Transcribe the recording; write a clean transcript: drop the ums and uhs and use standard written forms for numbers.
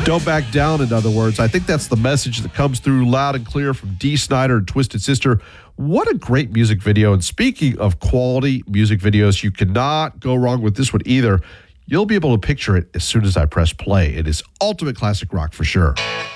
Don't back down, in other words. I think that's the message that comes through loud and clear from Dee Snider and Twisted Sister. What a great music video. And speaking of quality music videos, you cannot go wrong with this one either. You'll be able to picture it as soon as I press play. It is ultimate classic rock for sure.